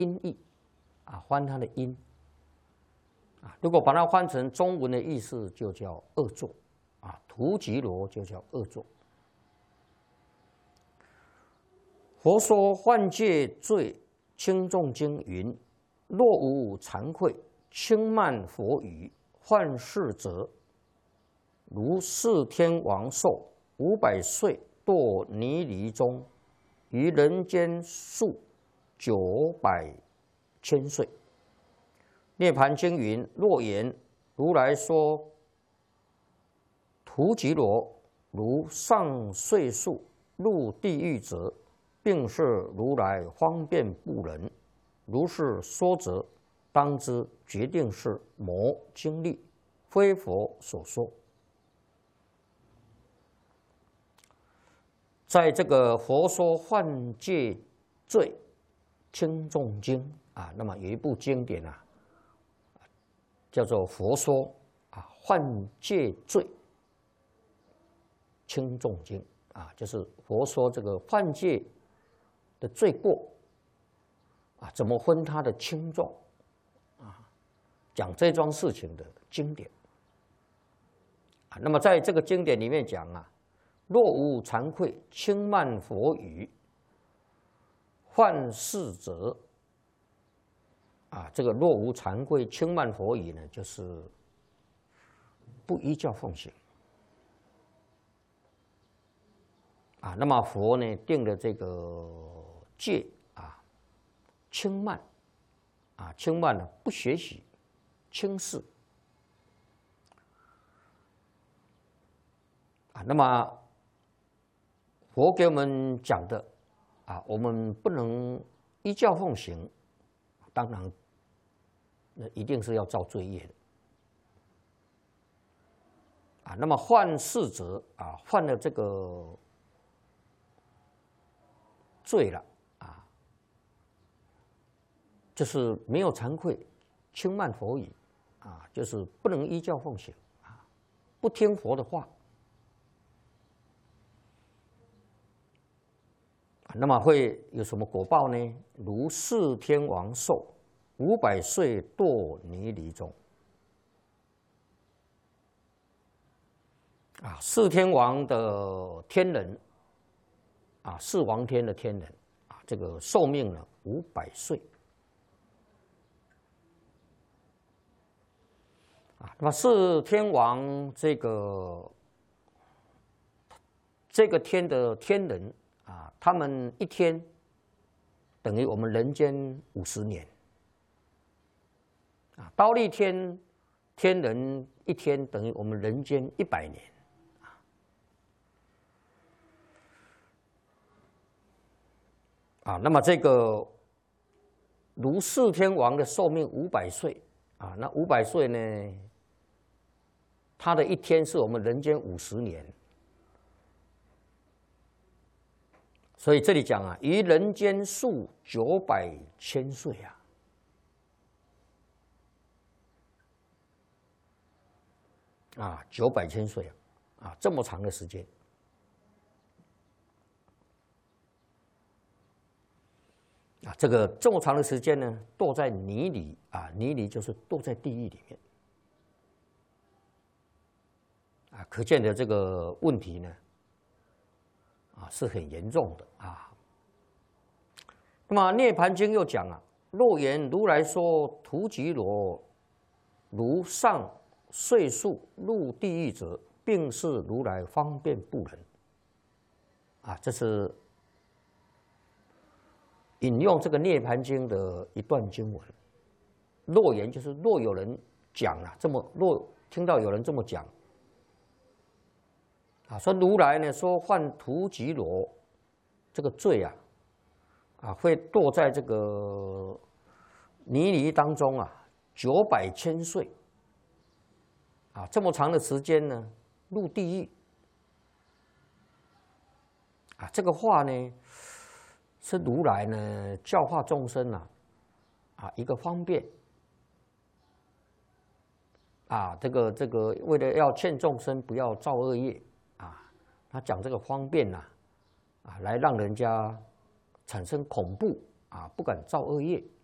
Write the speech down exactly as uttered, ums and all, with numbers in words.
音译啊，翻它的音啊。如果把它翻成中文的意思，就叫恶作啊，荼吉罗就叫恶作。佛说幻戒罪轻重经云：若无惭愧，轻慢佛语，犯事者，如四天王寿五百岁堕泥犁中，于人间数九百千岁。涅盘经云：若言如来说荼吉罗如上岁数入地狱者，并是如来方便不能。如是说者，当知决定是魔经历，非佛所说。在这个《佛说幻戒罪轻重经》啊，那么有一部经典啊，叫做《佛说啊幻戒罪轻重经》啊，就是佛说这个幻戒的罪过啊，怎么分它的轻重啊，讲这桩事情的经典啊。那么在这个经典里面讲啊，若无惭愧，轻慢佛语，犯事者啊，这个若无惭愧，轻慢佛语呢，就是不依教奉行啊。那么佛呢定了这个戒啊，轻慢啊，轻慢呢不学习，轻视啊。那么佛给我们讲的啊，我们不能依教奉行，当然那一定是要造罪业的啊。那么犯事者啊，犯了这个罪了啊，就是没有惭愧，轻慢佛语啊，就是不能依教奉行啊，不听佛的话。那么会有什么果报呢？如四天王寿五百岁堕泥犁中啊，四天王的天人啊，四王天的天人啊，这个寿命呢五百岁啊。那么四天王这个这个天的天人啊，他们一天等于我们人间五十年啊，忉利天天人一天等于我们人间一百年啊。啊，那么这个如四天王的寿命五百岁啊，那五百岁呢，他的一天是我们人间五十年。所以这里讲啊，于人间数九百千岁啊，啊，九百千岁啊，啊，这么长的时间啊，这个这么长的时间呢，堕在泥里啊，泥里就是堕在地狱里面啊，可见的这个问题呢。啊，是很严重的啊。那么《涅盘经》又讲啊，若言如来说荼吉罗如上岁数入地狱者，并是如来方便不能。啊，这是引用这个《涅盘经》的一段经文。若言就是若有人讲啊，这么若听到有人这么讲。啊，说如来呢说犯荼吉罗这个罪啊，啊会堕在这个泥犁当中啊，九百千岁啊，这么长的时间呢，入地狱啊，这个话呢是如来呢教化众生啊，啊一个方便啊，这个这个为了要劝众生不要造恶业。他讲这个方便呐、啊，啊，来让人家产生恐怖啊，不敢造恶业